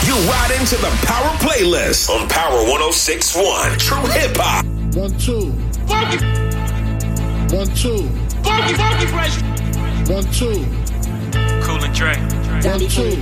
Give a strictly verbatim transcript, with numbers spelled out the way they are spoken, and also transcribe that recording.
You ride into the Power Playlist on Power one oh six point one. True Hip Hop. One, two. Funky. One, two. Funky, funky fresh. One, two. Cool and Dre. One, two.